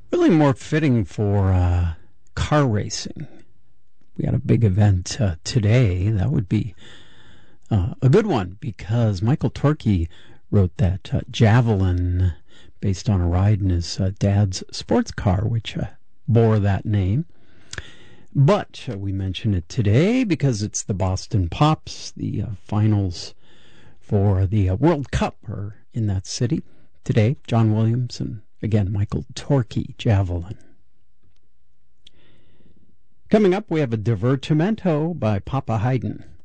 Really more fitting for car racing. We had a big event today. That would be a good one because Michael Torkey wrote that Javelin based on a ride in his dad's sports car, which bore that name. But we mention it today because it's the Boston Pops. The finals for the World Cup are in that city today. John Williams and, again, Michael Torkey, Javelin. Coming up, we have a Divertimento by Papa Haydn.